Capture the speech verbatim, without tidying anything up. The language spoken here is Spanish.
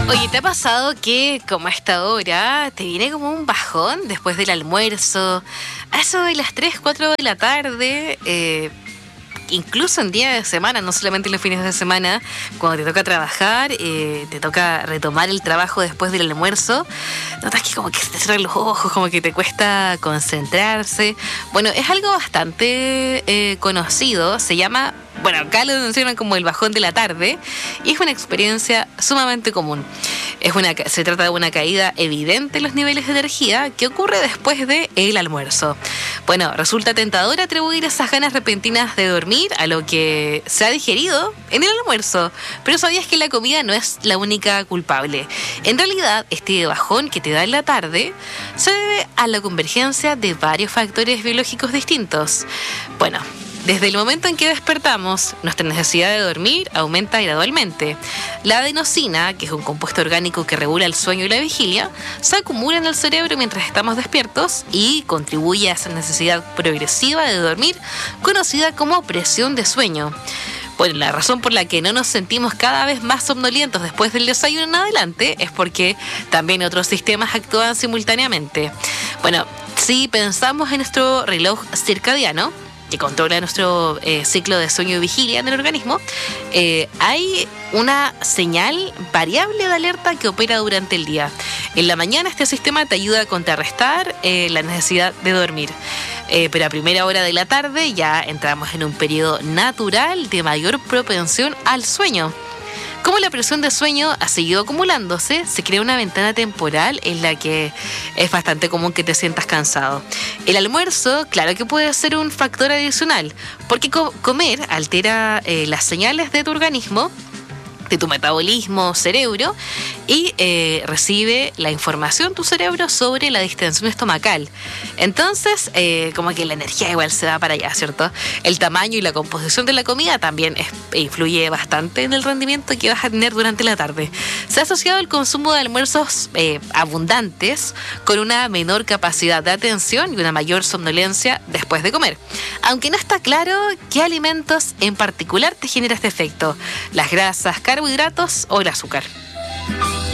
Oye, ¿te ha pasado que como a esta hora te viene como un bajón después del almuerzo? A eso de las tres, cuatro de la tarde, eh, incluso en días de semana, no solamente en los fines de semana, cuando te toca trabajar, eh, te toca retomar el trabajo después del almuerzo, notas que como que se te cierran los ojos, como que te cuesta concentrarse. Bueno, es algo bastante eh, conocido, se llama... Bueno, acá lo mencionan como el bajón de la tarde y es una experiencia sumamente común. Es una, se trata de una caída evidente en los niveles de energía que ocurre después del almuerzo. Bueno, resulta tentador atribuir esas ganas repentinas de dormir a lo que se ha digerido en el almuerzo, pero sabías que la comida no es la única culpable. En realidad, este bajón que te da en la tarde se debe a la convergencia de varios factores biológicos distintos. Bueno, desde el momento en que despertamos, nuestra necesidad de dormir aumenta gradualmente. La adenosina, que es un compuesto orgánico que regula el sueño y la vigilia, se acumula en el cerebro mientras estamos despiertos y contribuye a esa necesidad progresiva de dormir, conocida como presión de sueño. Bueno, la razón por la que no nos sentimos cada vez más somnolientos después del desayuno en adelante es porque también otros sistemas actúan simultáneamente. Bueno, si pensamos en nuestro reloj circadiano, que controla nuestro eh, ciclo de sueño y vigilia en el organismo, eh, hay una señal variable de alerta que opera durante el día. En la mañana este sistema te ayuda a contrarrestar eh, la necesidad de dormir. Eh, pero a primera hora de la tarde ya entramos en un periodo natural de mayor propensión al sueño. Como la presión de sueño ha seguido acumulándose, se crea una ventana temporal en la que es bastante común que te sientas cansado. El almuerzo, claro que puede ser un factor adicional, porque co- comer altera eh, las señales de tu organismo, de tu metabolismo, cerebro, y eh, recibe la información tu cerebro sobre la distensión estomacal. Entonces, eh, como que la energía igual se va para allá, ¿cierto? El tamaño y la composición de la comida también es, influye bastante en el rendimiento que vas a tener durante la tarde. Se ha asociado el consumo de almuerzos eh, abundantes con una menor capacidad de atención y una mayor somnolencia después de comer. Aunque no está claro qué alimentos en particular te genera este efecto, las grasas, carbohidratos o el azúcar.